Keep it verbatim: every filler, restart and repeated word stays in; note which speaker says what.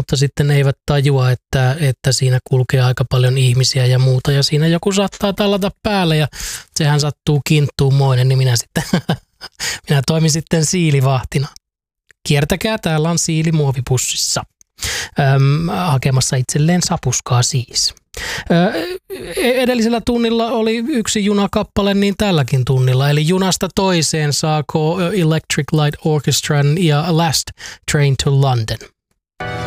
Speaker 1: mutta sitten eivät tajua, että, että siinä kulkee aika paljon ihmisiä ja muuta. Ja siinä joku saattaa tallata päälle ja sehän sattuu kinttuumoinen, niin minä sitten minä toimin sitten siilivahtina. Kiertäkää, täällä on siili muovipussissa. Öm, hakemassa itselleen sapuskaa siis. Ö, edellisellä tunnilla oli yksi junakappale, niin tälläkin tunnilla. Eli junasta toiseen saako Electric Light Orchestran ja Last Train to London.